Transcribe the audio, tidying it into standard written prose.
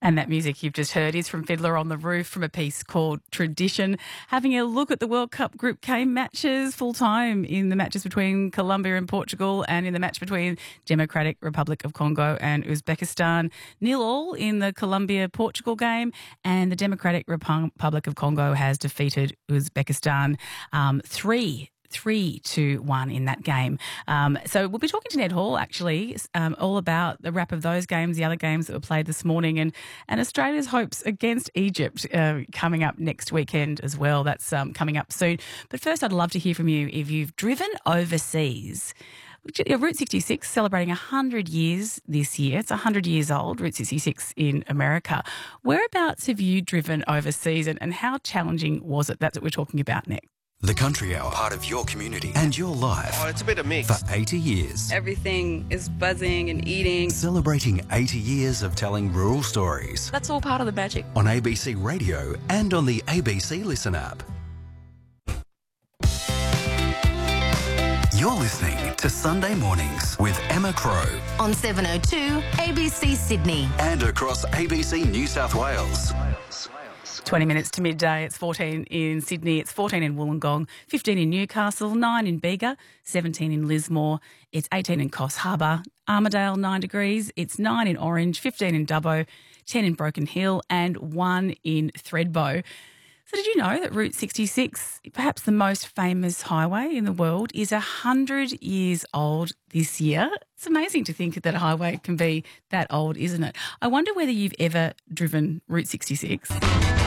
And that music you've just heard is from Fiddler on the Roof from a piece called Tradition, having a look at the World Cup Group K matches full time in the matches between Colombia and Portugal and in the match between Democratic Republic of Congo and Uzbekistan. 0-0 in the Colombia-Portugal game, and the Democratic Republic of Congo has defeated Uzbekistan 3-1 in that game. So we'll be talking to Ned Hall, actually, all about the wrap of those games, the other games that were played this morning, and Australia's hopes against Egypt coming up next weekend as well. That's coming up soon. But first, I'd love to hear from you if you've driven overseas. Route 66 celebrating 100 years this year. It's 100 years old, Route 66 in America. Whereabouts have you driven overseas and how challenging was it? That's what we're talking about next. The Country Hour, part of your community and your life. Oh, it's a bit of mix. For 80 years. Everything is buzzing and eating. Celebrating 80 years of telling rural stories. That's all part of the magic. On ABC Radio and on the ABC Listen app. You're listening to Sunday Mornings with Emma Crow. On 702 ABC Sydney. And across ABC New South Wales. 20 minutes to midday. It's 14 in Sydney, it's 14 in Wollongong, 15 in Newcastle, 9 in Bega, 17 in Lismore, it's 18 in Coffs Harbour, Armidale 9 degrees, it's 9 in Orange, 15 in Dubbo, 10 in Broken Hill and 1 in Thredbo. So did you know that Route 66, perhaps the most famous highway in the world, is 100 years old this year? It's amazing to think that a highway can be that old, isn't it? I wonder whether you've ever driven Route 66.